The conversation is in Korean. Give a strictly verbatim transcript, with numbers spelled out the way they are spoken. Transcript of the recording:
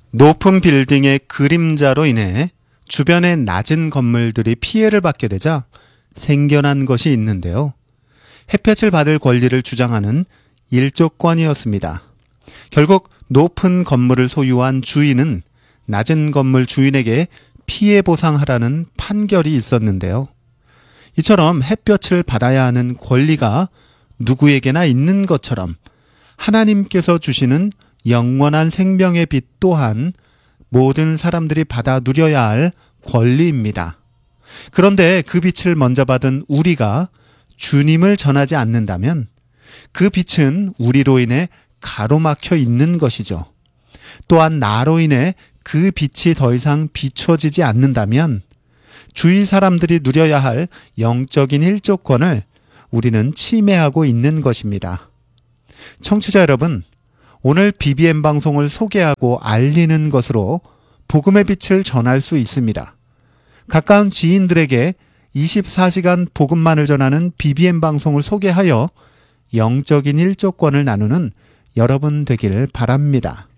높은 빌딩의 그림자로 인해 주변의 낮은 건물들이 피해를 받게 되자 생겨난 것이 있는데요. 햇볕을 받을 권리를 주장하는 일조권이었습니다. 결국 높은 건물을 소유한 주인은 낮은 건물 주인에게 피해 보상하라는 판결이 있었는데요. 이처럼 햇볕을 받아야 하는 권리가 누구에게나 있는 것처럼 하나님께서 주시는 영원한 생명의 빛 또한 모든 사람들이 받아 누려야 할 권리입니다. 그런데 그 빛을 먼저 받은 우리가 주님을 전하지 않는다면 그 빛은 우리로 인해 가로막혀 있는 것이죠. 또한 나로 인해 그 빛이 더 이상 비춰지지 않는다면 주위 사람들이 누려야 할 영적인 일조권을 우리는 침해하고 있는 것입니다. 청취자 여러분, 오늘 비비엠 방송을 소개하고 알리는 것으로 복음의 빛을 전할 수 있습니다. 가까운 지인들에게 이십사 시간 복음만을 전하는 비비엠 방송을 소개하여 영적인 일조권을 나누는 여러분 되기를 바랍니다.